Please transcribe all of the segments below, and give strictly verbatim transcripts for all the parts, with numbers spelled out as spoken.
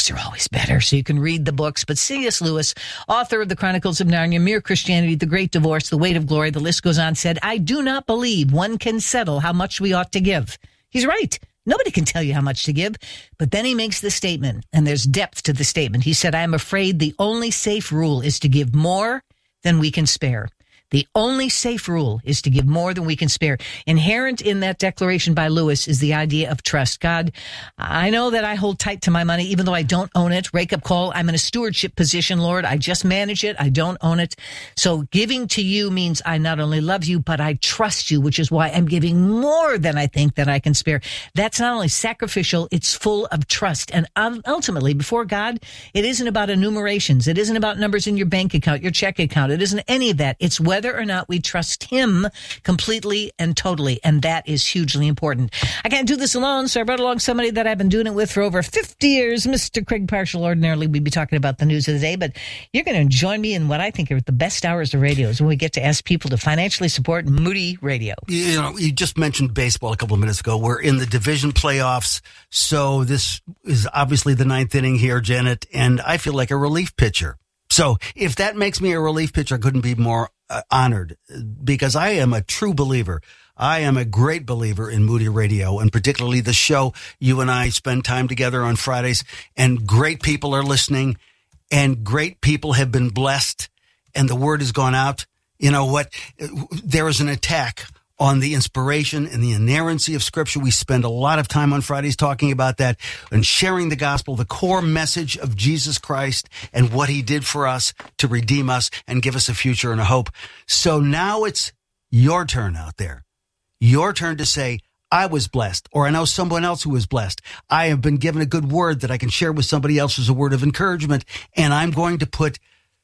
books are always better, so you can read the books. But C S. Lewis, author of the Chronicles of Narnia, Mere Christianity, The Great Divorce, The Weight of Glory, the list goes on, said, I do not believe one can settle how much we ought to give. He's right. Nobody can tell you how much to give. But then he makes the statement, and there's depth to the statement. He said, I am afraid the only safe rule is to give more than we can spare. The only safe rule is to give more than we can spare. Inherent in that declaration by Lewis is the idea of trust. God, I know that I hold tight to my money, even though I don't own it. Wake up call. I'm in a stewardship position, Lord. I just manage it. I don't own it. So giving to you means I not only love you, but I trust you, which is why I'm giving more than I think that I can spare. That's not only sacrificial, it's full of trust. And ultimately, before God, it isn't about enumerations. It isn't about numbers in your bank account, your check account. It isn't any of that. It's whether or not we trust him completely and totally, and that is hugely important. I can't do this alone, so I brought along somebody that I've been doing it with for over fifty years, Mister Craig Parshall. Ordinarily, we'd be talking about the news of the day, but you're going to join me in what I think are the best hours of radio is when we get to ask people to financially support Moody Radio. You know, you just mentioned baseball a couple of minutes ago. We're in the division playoffs, so this is obviously the ninth inning here, Janet, and I feel like a relief pitcher. So if that makes me a relief pitcher, I couldn't be more uh, honored because I am a true believer. I am a great believer in Moody Radio, and particularly the show. You and I spend time together on Fridays, and great people are listening, and great people have been blessed, and the word has gone out. You know what? There is an attack on the inspiration and the inerrancy of Scripture. We spend a lot of time on Fridays talking about that and sharing the gospel, the core message of Jesus Christ and what he did for us to redeem us and give us a future and a hope. So now it's your turn out there. Your turn to say, I was blessed, or I know someone else who was blessed. I have been given a good word that I can share with somebody else as a word of encouragement, and I'm going to put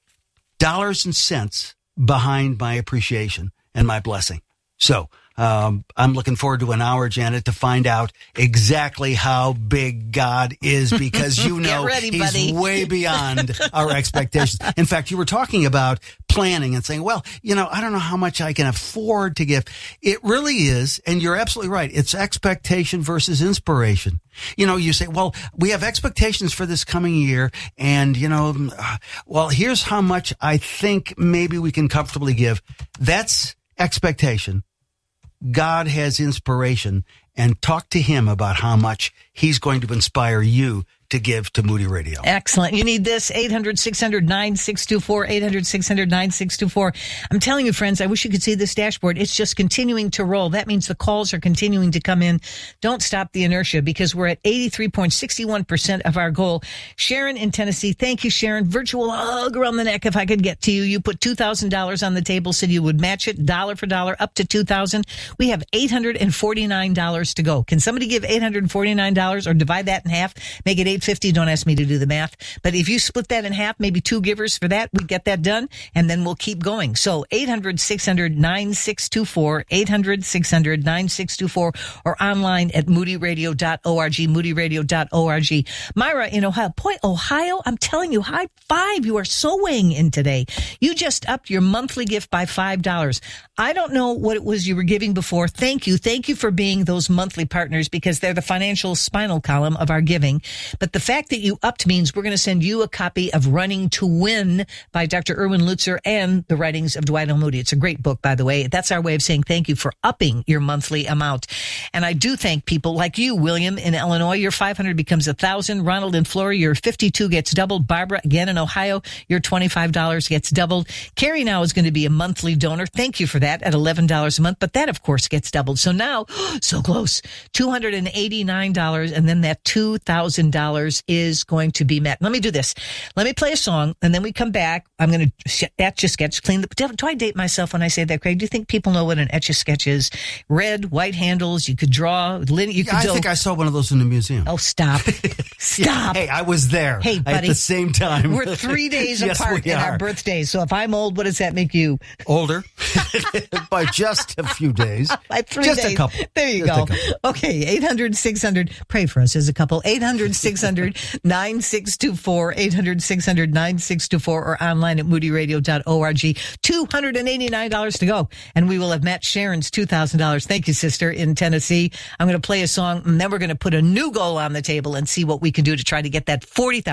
dollars and cents behind my appreciation and my blessing. So um, I'm looking forward to an hour, Janet, to find out exactly how big God is, because you know ready, he's buddy. way beyond our expectations. In fact, you were talking about planning and saying, well, you know, I don't know how much I can afford to give. It really is, and you're absolutely right. It's expectation versus inspiration. You know, you say, well, we have expectations for this coming year, and, you know, uh, well, here's how much I think maybe we can comfortably give. That's expectation. God has inspiration, and talk to him about how much he's going to inspire you to give to Moody Radio. Excellent. You need this, eight hundred, six hundred, nine six two four, eight hundred, six hundred, nine six two four. I'm telling you, friends, I wish you could see this dashboard. It's just continuing to roll. That means the calls are continuing to come in. Don't stop the inertia, because we're at eighty-three point six one percent of our goal. Sharon in Tennessee, thank you, Sharon. Virtual hug around the neck if I could get to you. You put two thousand dollars on the table, said you would match it dollar for dollar up to two thousand dollars. We have eight hundred forty-nine dollars to go. Can somebody give eight hundred forty-nine dollars or divide that in half? Make it eight hundred fifty dollars. Don't ask me to do the math. But if you split that in half, maybe two givers for that, we get that done, and then we'll keep going. So eight hundred, six hundred, nine six two four, eight hundred, six hundred, nine six two four, or online at moody radio dot org, moody radio dot org. Myra in Ohio. Boy, Ohio, I'm telling you, high five. You are so weighing in today. You just upped your monthly gift by five dollars. I don't know what it was you were giving before. Thank you. Thank you for being those monthly partners, because they're the financial spinal column of our giving. But the fact that you upped means we're going to send you a copy of Running to Win by Doctor Erwin Lutzer and the writings of Dwight L. Moody. It's a great book, by the way. That's our way of saying thank you for upping your monthly amount. And I do thank people like you, William in Illinois. Your five hundred becomes one thousand. Ronald in Florida, your fifty-two gets doubled. Barbara, again in Ohio, your twenty-five dollars gets doubled. Carrie now is going to be a monthly donor. Thank you for that at eleven dollars a month. But that, of course, gets doubled. So now, so close, two hundred eighty-nine dollars. And then that two thousand dollars is going to be met. Let me do this. Let me play a song, and then we come back. I'm going to Etch-a-Sketch, clean the... Do I date myself when I say that, Craig? Do you think people know what an Etch-a-Sketch is? Red, white handles, you could draw... You could I do... think I saw one of those in the museum. Oh, stop. Stop. Yeah, hey, I was there. Hey, buddy. At the same time. We're three days yes, apart in our birthdays, so if I'm old, what does that make you? Older. By just a few days. By three just days. a couple. There you just go. Okay, eight hundred, six hundred. Pray for us as a couple. eight hundred, six hundred, nine six two four, eight hundred, six hundred, nine six two four, or online at moody radio dot org. two hundred eighty-nine dollars to go, and we will have met Sharon's two thousand dollars. Thank you, sister, in Tennessee. I'm going to play a song, and then we're going to put a new goal on the table and see what we can do to try to get that forty thousand dollars.